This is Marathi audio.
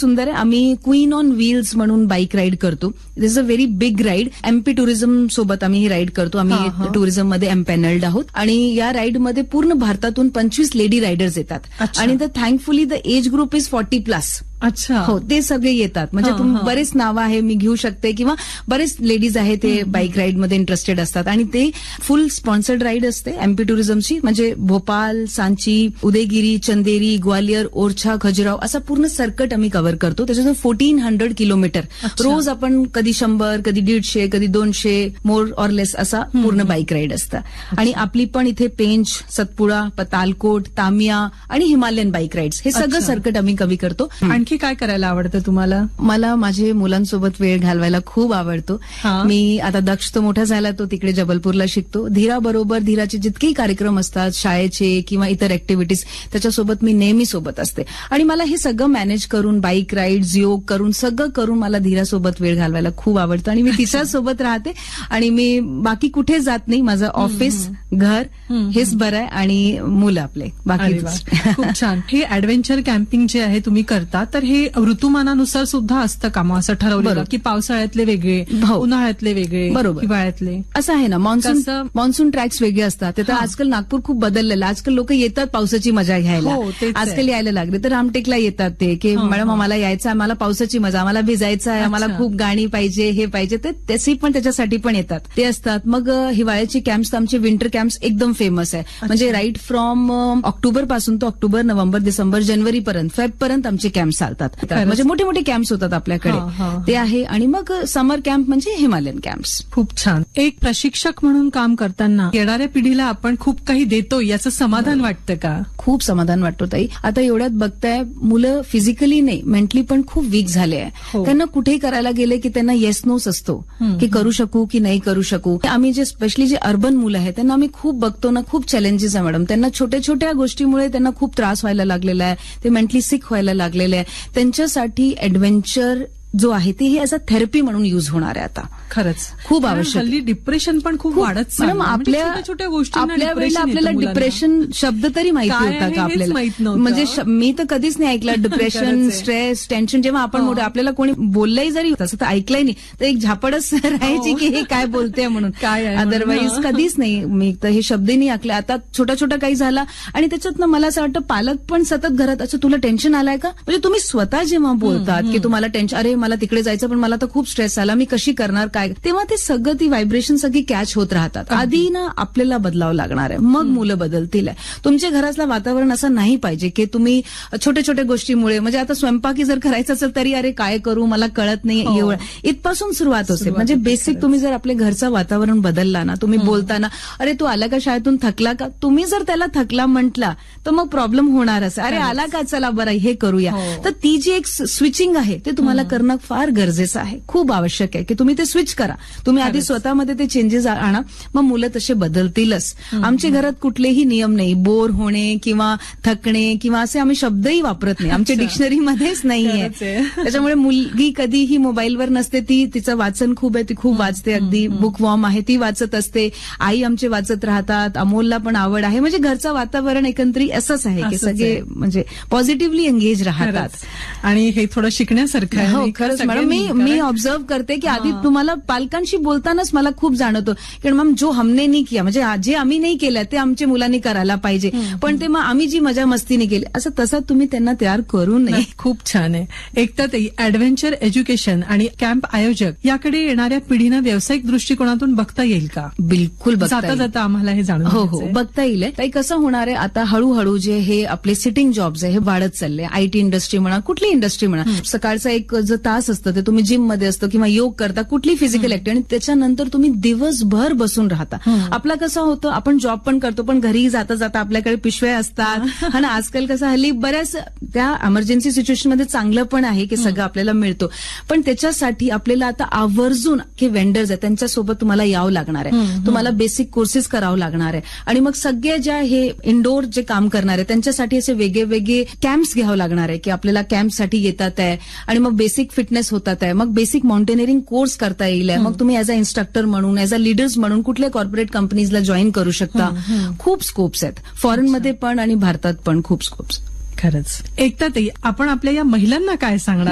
सुंदर आहे. आम्ही क्वीन ऑन व्हील्स म्हणून बाईक राईड करतो. दिस is a very big ride. MP tourism सोबत आम्ही ही राईड करतो. आम्ही टुरिझम मध्ये एम्पॅनल्ड आहोत आणि या राईडमध्ये पूर्ण भारतातून 25 लेडी रायडर्स येतात आणि thankfully the age group is 40+. अच्छा. हो, ते सगळे येतात. म्हणजे बरेच नावं आहे मी घेऊ शकते किंवा बरेच लेडीज आहे ते बाईक राईड मध्ये इंटरेस्टेड असतात आणि ते फुल स्पॉन्सर्ड राईड असते एमपी टुरिझमची. म्हणजे भोपाल, सांची, उदयगिरी, चंदेरी, ग्वालियर, ओरछा, खजुराहो असा पूर्ण सर्कट आम्ही कव्हर करतो. त्याच्यातून 1400 किलोमीटर रोज आपण कधी 100, कधी 150, कधी 200 मोर ऑर लेस असा पूर्ण बाईक राईड असतं. आणि आपली पण इथे पेंच, सतपुडा, तालकोट, तामिया आणि हिमालयन बाईक राईड्स हे सगळं सर्कट आम्ही कव्हर करतो. आणखी काय करायला आवडतं तुम्हाला? मला माझे मुलांसोबत वेळ घालवायला खूप आवडतो. मी आता दक्ष तो मोठा झाला, तो तिकडे जबलपूरला शिकतो. धीराबरोबर धीराचे जितकेही कार्यक्रम असतात शाळेचे किंवा इतर ऍक्टिव्हिटीज त्याच्यासोबत मी नेहमी सोबत असते. आणि मला हे सगळं मॅनेज करून बाईक राईड्स, योग करून सगळं करून मला धीरासोबत वेळ घालवायला खूप आवडतं आणि मी तिच्यासोबत राहते आणि मी बाकी कुठे जात नाही. माझं ऑफिस, घर हेच बरं आहे आणि मुलं आपले बाकी. खूप छान. हे ऍडव्हेंचर कॅम्पिंग जे आहे तुम्ही करता तर हे ऋतुमानानुसार सुद्धा असतं का मग असं ठरवलं की पावसाळ्यातले वेगळे, उन्हाळ्यातले वेगळे, हिवाळ्यातले असं आहे ना. मान्सून ट्रॅक्स वेगळे असतात. तर आजकाल नागपूर खूप बदललेलं. आजकाल लोक येतात पावसाची मजा घ्यायला. आजकाल यायला लागले तर रामटेकला येतात ते की मॅडम आम्हाला यायचं आहे, आम्हाला पावसाची मजा, आम्हाला भिजायचं आहे, आम्हाला खूप गाणी पाहिजे, हे पाहिजे. तर त्याची पण त्याच्यासाठी पण येतात ते असतात. मग हिवाळ्याची कॅम्प्स, आमचे विंटर कॅम्प्स एकदम फेमस आहे. म्हणजे राईट फ्रॉम ऑक्टोबर पासून तो ऑक्टोबर, नोव्हेंबर, डिसेंबर, जानेवारी पर्यंत, फेब्रुवारीपर्यंत आमचे कॅम्प्स चालतात. म्हणजे मोठे मोठे कॅम्प्स होतात आपल्याकडे ते आहे. आणि मग समर कॅम्प म्हणजे हिमालयन कॅम्प्स. खूप छान. एक प्रशिक्षक म्हणून काम करताना येणाऱ्या पिढीला आपण खूप काही देतो याचं समाधान वाटतं का? खूप समाधान वाटतो ताई. आता एवढ्यात बघताय मुलं फिजिकली नाही मेंटली पण खूप वीक झाले आहे. त्यांना कुठेही करायला गेले की त्यांना येस नोच असतो की करू शकू की नाही करू शकू. आम्ही जे स्पेशली जे अर्बन मुलं आहेत त्यांना आम्ही खूप बघतो ना, खूप चॅलेंजेस आहे मॅडम. त्यांना छोट्या छोट्या गोष्टीमुळे त्यांना खूप त्रास व्हायला लागलेला आहे. ते मेंटली सिक व्हायला लागलेले आहे. त्यांच्यासाठी ऍडव्हेंचर जो आहे ते हे ॲज अ थेरपी म्हणून युज होणार आहे. आता खरंच खूप आवश्यक. हल्ली डिप्रेशन पण खूप वाढत चाललं. आपल्या छोट्या गोष्टी आपल्या वेळेला आपल्याला डिप्रेशन शब्द तरी माहिती होता का आपल्याला? म्हणजे मी तर कधीच नाही ऐकलं डिप्रेशन, स्ट्रेस, टेन्शन. जेव्हा आपण मोठे आपल्याला कोणी बोललंही जरी तसं तर ऐकलंय नाही तर एक झापडच राहायची की हे काय बोलते म्हणून. काय अदरवाईज कधीच नाही मी तर हे शब्दही नाही ऐकले. आता छोटा छोटा काही झाला आणि त्याच्यात मला असं वाटतं पालक पण सतत घरात अच्छा तुला टेन्शन आलाय का? म्हणजे तुम्ही स्वतः जेव्हा बोलतात की तुम्हाला टेन्शन, अरे मला तिकडे जायचं पण मला तर खूप स्ट्रेस आला, मी कशी करणार काय, तेव्हा ते सगळं ती व्हायब्रेशन सगळी कॅच होत राहतात. आधी ना आपल्याला बदलावं लागणार आहे, मग मुलं बदलतील. तुमच्या घरातलं वातावरण असं नाही पाहिजे की तुम्ही छोट्या छोट्या गोष्टीमुळे म्हणजे आता स्वयंपाकी जर करायचं असेल तरी अरे काय करू मला कळत नाही एवढं इथपासून सुरुवात होते. म्हणजे बेसिक तुम्ही जर आपल्या घरचं वातावरण बदलला ना, तुम्ही बोलताना अरे तू आला का शाळेतून थकला का, तुम्ही जर त्याला थकला म्हटला तर मग प्रॉब्लेम होणारच. अरे आला का चला बरं हे करूया. तर ती जी एक स्विचिंग आहे ते तुम्हाला करणं फार गरजेचं आहे, खूप आवश्यक आहे की तुम्ही ते स्विच करा. तुम्ही आधी स्वतःमध्ये ते चेंजेस आणा, मग मुलं तसे बदलतीलच. आमच्या घरात कुठलेही नियम नाही, बोर होणे किंवा थकणे किंवा असे आम्ही शब्दही वापरत नाही, आमच्या डिक्शनरीमध्येच नाहीये. त्याच्यामुळे मुलगी कधीही मोबाईलवर नसते, ती तिचं वाचन खूप आहे, ती खूप वाचते, अगदी बुक वॉर्म आहे, ती वाचत असते. आई आमचे वाचत राहतात, अमोलला पण आवड आहे. म्हणजे घरचं वातावरण एकंदरीत असंच आहे की सगळे म्हणजे पॉझिटिव्हली एंगेज राहतात. आणि हे थोडं शिकण्यासारखं आहे. हो खरंच मॅडम. मी ऑब्झर्व करते की आधी तुम्हाला पालकांशी बोलतानाच मला खूप जाणवतो की मॅम जो हमने नाही किया म्हणजे जे आम्ही नाही केलं ते आमच्या मुलांनी करायला पाहिजे, पण ते मग आम्ही जी मजा मस्तीने केली असं तसं तुम्ही त्यांना तयार करू नये. खूप छान आहे. एकतर ऍडव्हेंचर एज्युकेशन आणि कॅम्प आयोजक याकडे येणाऱ्या पिढीनं व्यावसायिक दृष्टिकोनातून बघता येईल का? बिलकुल जाता जाता आम्हाला हे जाणून हो बघता येईल. काही कसं होणार आहे आता हळूहळू जे हे आपले सिटिंग जॉब्स आहे हे वाढत चालले. आयटी इंडस्ट्री म्हणा, कुठली इंडस्ट्री म्हणा, सकाळचा एक जो तास असतं ते तुम्ही जिम मध्ये असतो किंवा योग करता, कुठली फिजिकल ऍक्टिव्हिटी, आणि त्याच्यानंतर तुम्ही दिवसभर बसून राहता. आपला कसं होतं आपण जॉब पण करतो पण घरी जाता जाता आपल्याकडे पिशव्या असतात. आणि आजकाल कसं हल्ली बऱ्याच त्या इमर्जन्सी सिच्युएशन मध्ये चांगलं पण आहे की सगळं आपल्याला मिळतो, पण त्याच्यासाठी आपल्याला आता आवर्जून की वेंडर्स आहेत त्यांच्यासोबत तुम्हाला यावं लागणार आहे, तुम्हाला बेसिक कोर्सेस करावं लागणार आहे. आणि मग सगळे ज्या हे इंडोर जे काम करणार आहे त्यांच्यासाठी असे वेगळे वेगळे कॅम्प्स घ्यावं लागणार आहे की आपल्याला कॅम्पसाठी येतात आहे आणि मग बेसिक फिटनेस होतात आहे, मग बेसिक माउंटेनिअरिंग कोर्स करता येईल. मग तुम्ही ऍज अ इन्स्ट्रक्टर म्हणून, ऍज अ लीडर्स म्हणून कुठल्या कॉर्पोरेट कंपनीजला जॉईन करू शकता. खूप स्कोप्स आहेत फॉरेनमध्ये पण आणि भारतात पण खूप स्कोप्स. खरंच. एकता ताई, आपण आपल्या या महिलांना काय सांगणार?